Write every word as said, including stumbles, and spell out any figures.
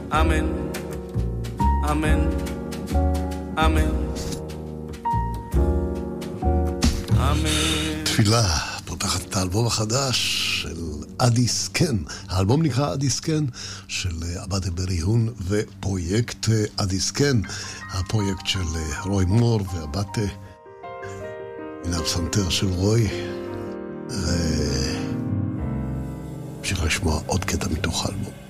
אמן, אמן, אמן, אמן. תפילה פותחת את האלבום החדש של עדי סקן. האלבום נקרא עדי סקן של עבד בריהון ופרויקט עדי סקן, הפרויקט של רוי מור ועבד מן הפסנתר של רוי. ונמשיך לשמוע עוד קטע מתוך האלבום.